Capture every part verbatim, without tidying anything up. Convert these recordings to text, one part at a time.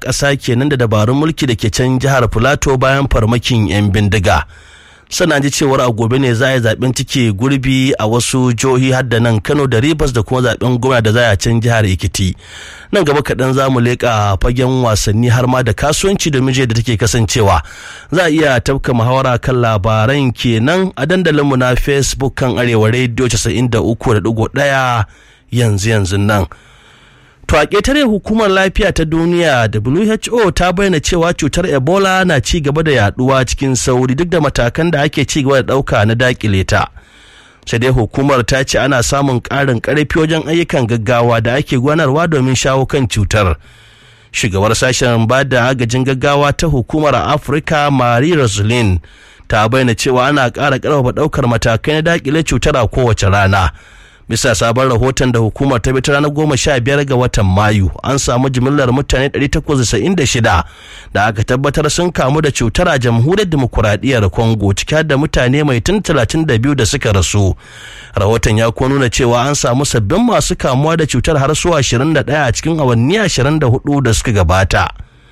ƙasa kenan da dabarun mulki da ke can jihar Filato bayan farmakin 'yan bindiga. Sannan ji cewar a gobe ne za a yi zaben cike gurbi a wasu jihohi har da nan Kano da Rivers da kuma zaben gwamna da za a can jihar Ekiti. Nan gaba kaɗan za mu leƙa fagen wasanni har ma da kasuwanci da mije da take kasancewa. Za a iya tafka muhawara kan labaran kenan a dandalinmu na Facebook kan Arewa Radio casa'in da uku da ɗigo ɗaya yanzu yanzu nan. To a ƙetare hukumar lafiya ta duniya W H O ta bayyana cewa cutar Ebola na ci gaba da yaduwa cikin sauri duk da matakan da ake ci gaba da ɗauka na dakile ta. Sai dai hukumar ta ce ana samun ƙarin ƙarfi wajen ayyukan gaggawa da ake gudanarwa domin shawo kan cutar. Shugabar sashen ba da agajin gaggawa ta hukumar a Afirka Marie Roselyn ta bayyana cewa ana ƙara ƙarfafa ɗaukar matakai na dakile cutar a kowace rana. Bisa sabon rahoton da hukumar ta ta ranar goma sha biyar ga watan Mayu an samu jimillar mutane ɗari takwas da casa'in da shida da aka tabbatar sun kamu da cutar a jamhuriyar demokuraɗiyyar Congo cike da mutane mai tun talatin da biyu da suka rasu. Rahoton ya kuma nuna cewa an samu sabbin masu kamuwa da cutar har su ashirin da ɗaya a cikin awanni ashirin da hudu da suka gabata.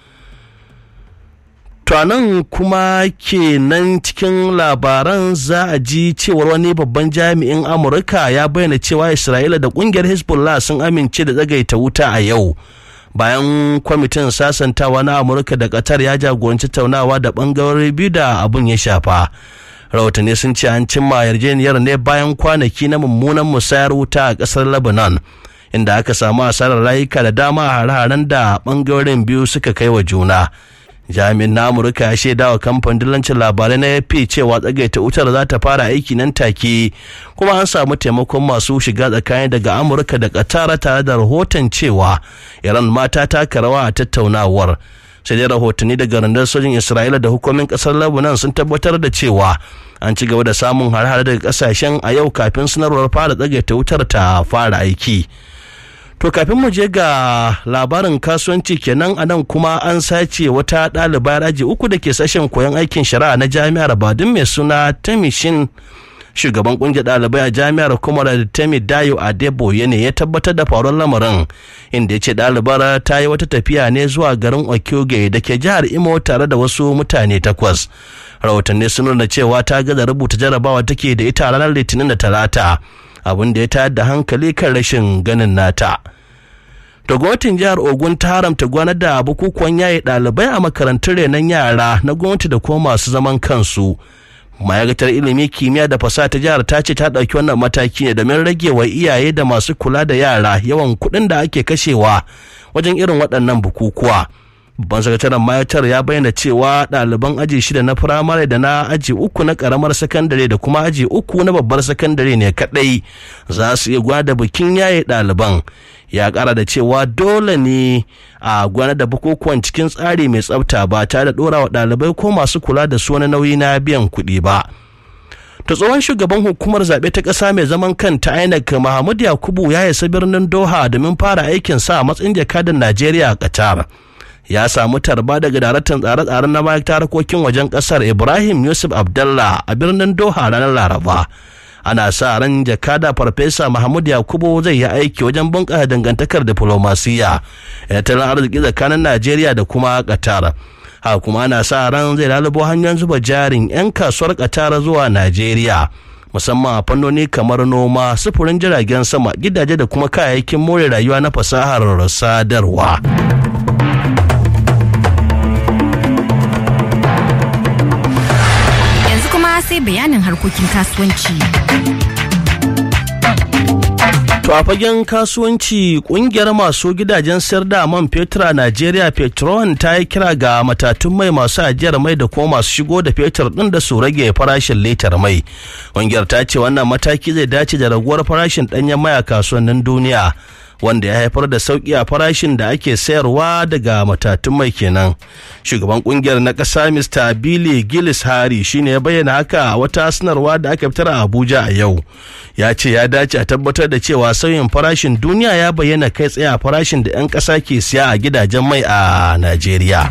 To nan kuma kenan cikin labaran za a ji cewar wani babban jami'in Amurka ya bayyana cewa Isra'ila da kungiyar Hezbollah sun amince da tsagaita wuta a yau bayan kwamitin sasantawa na Amurka da Qatar ya jagoranci tattaunawa da bangarori biyu da abun ya shafa. Rahotanni sun ce an cimma yarjejeniyar ne bayan kwanaki na mummunan musayar wuta a kasar Lebanon inda aka samu asarar rayuka da dama a hare-haren da bangarorin biyu suka kai wa juna. Jami'in na Amurka ya shaida wa kamfanin dillancin labarai na A P cewa tsagaita wutar za ta fara aiki nan take kuma an samu taimakon masu shiga tsakani daga Amurka da Qatar tare da rahoton cewa Iran ma ta taka rawa a tattaunawar. Sai dai rahotanni daga rundunar sojin Isra'ila da hukumin kasar Lebanon sun tabbatar da cewa an ci gaba da samun har-har daga kasashen a yau kafin sanarwar fara tsagaita wutar ta fara aiki. To kafin mu je ga labarin kasuwanci kenan a nan kuma an sace wata ɗaliba aji uku da ke sashen koyon aikin shari'a na jami'ar Badin mai suna Tamishin. Shugaban kungiyar ɗalibai a jami'ar kuma da Temi Dayo Adeboye ne ya tabbatar da faruwar lamarin inda ya ce ɗalibar ta yi wata tafiya ne zuwa garin Okyoge da ke jihar Imo tare da wasu mutane takwas. Rahotanni sun nuna cewa ta gaza rubuta jarabawa take da ita ranar Litinin da Talata. Abin da ya tayar da hankali kan rashin ganin nata. Da gwamnatin jihar Ogun ta haramta gwanar da bukukuwan yaye ɗalibai a makarantun renon yara na gwamnati da kuma masu zaman kansu. Ma'aikatar ilimi kimiyya da fasaha ta jihar ta ce ta ɗauki wannan mataki ne domin rage wa iyaye da masu kula da yara yawan kuɗin da ake kashewa wajen irin waɗannan bukukuwa. Babban sakataren ma'aikatar ya bayyana cewa ɗaliban aji shida na firamare da na aji uku na ƙaramar sakandare da kuma aji uku na babbar sakandare ne kaɗai za su iya gudanar da bikin yaye ɗaliban. Ya ƙara da cewa dole ne a gudanar da bukukuwan cikin tsari mai tsafta ba tare da ɗora wa ɗalibai ko masu kula da su wani nauyi na biyan kuɗi ba. Ta tsohon shugaban hukumar zaɓe ta ƙasa mai zaman kanta I N E C Mahmud Yakubu ya isa birnin Doha domin fara aikin sa a matsayin jakadan Najeriya a Qatar. Ya samu tarba daga daraktan tsare-tsaren na ma'aikatar harkokin wajen ƙasar Ibrahim Yusuf Abdallah a birnin Doha ranar Laraba. Ana sa ran jakada Farfesa Mahmud Yakubu zai yi aiki wajen bunƙasa dangantakar diflomasiyya tattalin arziki tsakanin Najeriya da kuma Qatar. Haka kuma ana sa ran zai lalubo hanyar zuba jarin 'yan kasuwar Qatar zuwa Najeriya musamman a fannoni kamar noma, sufurin jiragen sama, gidaje da kuma kayayyakin more rayuwa na fasahar sadarwa. Sai bayanin harkokin kasuwanci. To a fagen kasuwanci kungiyar masu gidajen sayar da man fetur a Najeriya Petron ta yi kira ga matatun mai masu ajiyar mai da kuma masu shigo da fetur din da su rage farashin litar mai. Kungiyar ta ce wannan mataki zai dace da raguwar farashin danyen mai a kasuwannin duniya, wanda ya haifar da sauki a farashin da ake sayarwa daga matatun mai kenan. Shugaban kungiyar na ƙasa Mister Billy Gillis Hari shine ya bayyana haka a wata sanarwa da aka fitar a Abuja a yau. Ya ce ya dace a tabbatar da cewa sauyin farashin duniya ya bayyana kai tsaye a farashin da 'yan ƙasa ke siya a gidajen mai a Najeriya.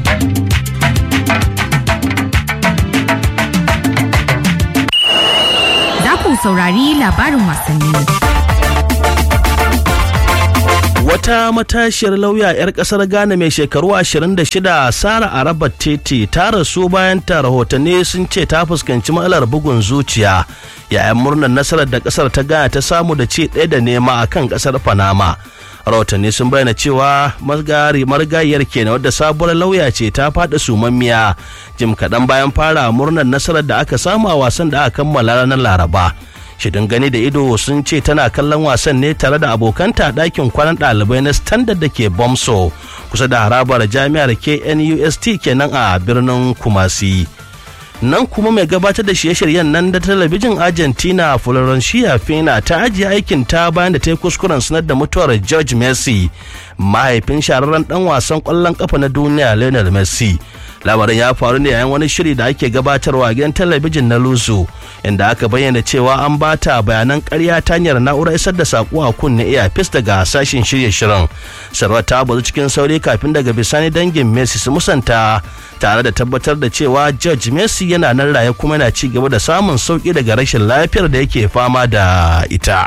Za ku saurari labarin wasanni. Wata matashiyar lauya 'yar kasar Ghana mai shekaru ashirin da shida Sara Araba Tete ta rasu bayan ta rahotanni sun ce ta fuskanci matsalar bugun zuciya yayin murnar nasarar da kasar ta Ghana ta samu da ci ɗaya da nema a kan kasar Panama. Rahotanni sun bayyana cewa margari margayiyar kenan wadda sabuwar lauya ce ta faɗi sumammiya jim kaɗan bayan fara murnar nasarar da aka samu a wasan da aka kammala ranar Laraba. Shidin gani da ido sun ce tana kallon wasan ne tare da abokanta ɗakin kwanan ɗalibai na Standard da ke Bomso kusa da harabar jami'ar K N U S T kenan a birnin Kumasi. Nan kuma mai gabatar da shirye-shiryen nan da talabijin Argentina Florencia Pena ta ajiye aikin ta bayan da ta yi kuskuren sanar da mutuwar George Messi, mahaifin shahararren dan wasan kwallon kafa na duniya Lionel Messi. Lamarin ya faru ne yayin wani shiri da ake gabatarwa a gidan talabijin na Luzo, inda aka bayyana cewa an bata bayanan ƙarya ta hanyar na'urar isar da saƙo a kunne earpiece daga sashen shirye shirin. Sarwar ta bazu cikin sauri kafin daga bisani dangin Messi su musanta tare da tabbatar da cewa George Messi yana nan raye kuma yana ci gaba da samun sauki daga rashin lafiyar da yake fama da ita.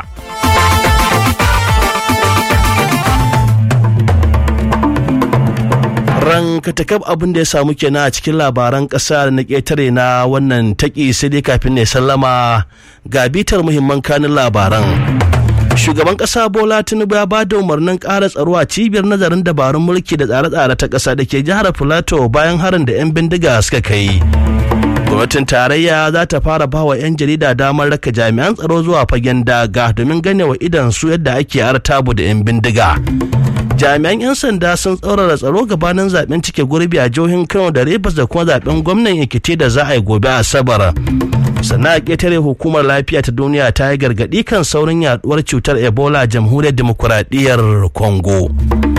Rankatakab abin da ya samu kenan a cikin labaran ƙasa na ƙetare na wannan taƙi sai dai kafin ne sallama ga bitar muhimman kanin labaran. Shugaban ƙasa Bola Tinubu ya ba da umarnin ƙara tsaro a cibiyar nazarin dabarun mulki da tsare-tsare ta ƙasa da ke jihar Filato bayan harin da 'yan bindiga suka kai. Gwamnatin tarayya za ta fara ba wa 'yan jarida damar raka jami'an tsaro zuwa fagen daga domin ganewa idan su yadda ake artabu da 'yan bindiga. Jami'an 'yan sanda sun tsaurara tsaro gabanin zaben cike gurbi a jihohin Kano da Rivers da kuma zaben gwamnan Ekiti da za a yi gobe a Asabar. Sannan a ƙetare hukumar lafiya ta duniya ta yi gargaɗi kan saurin yaduwar cutar Ebola a jamhuriyar demokuraɗiyyar Congo.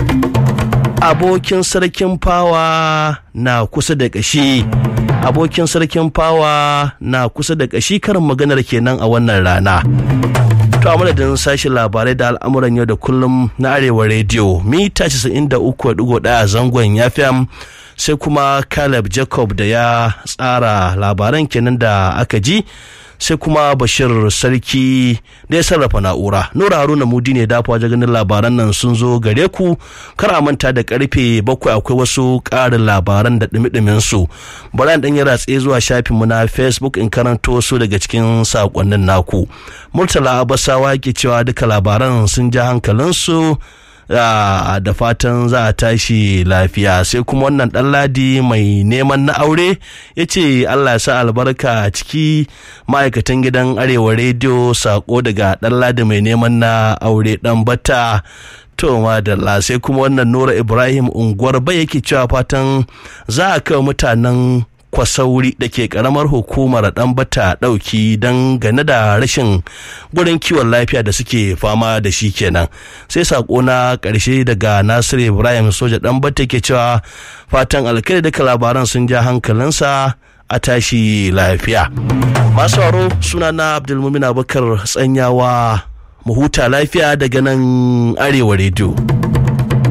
Abokin sarkin fawa na kusa da ƙashi. Abokin sarkin fawa na kusa da ƙashi karin maganar kenan a wannan rana. To a madadin sashen labarai da al'amuran yau da kullum na Arewa rediyo mita casa'in da uku da ɗigo ɗaya zangon ya fi sai kuma Caleb Jacob da ya tsara labaran kenan da aka ji sai kuma Bashir Sarki da ya sarrafa na'ura. Nura Haruna Mudi ne dafa wajen ganin labaran nan sun zo gare ku. Kar a manta da karfe bakwai akwai wasu ƙarin labaran da ɗumi-ɗumin su. Bari an ɗan yi ratse zuwa shafinmu na Facebook in karanto su daga cikin saƙonnin naku. Murtala Abasawa ke cewa duka labaran sun ja hankalinsu. Uh, da fatan za a tashi lafiya. Sai kuma wannan ɗan ladi mai neman na aure ya ce Allah ya sa albarka a ciki ma'aikatan gidan Arewa rediyo, sako daga ɗan ladi mai neman na aure ɗan bata. To madalla. Sai kuma wannan Nura Ibrahim unguwar bai yake cewa fatan za a kai mutanen Kwasauri da ke karamar hukumar dan bata dauki don gane da rashin gurin kiwon lafiya da suke fama da shi kenan. Sai sako na karshe daga Nasiru Ibrahim soja dan bata ke cewa fatan alkai duka labaran sun ja hankalinsa a tashi lafiya. Masu haro suna na Abdulmumin Abubakar Tsanyawa, mu huta lafiya daga nan Arewa rediyo.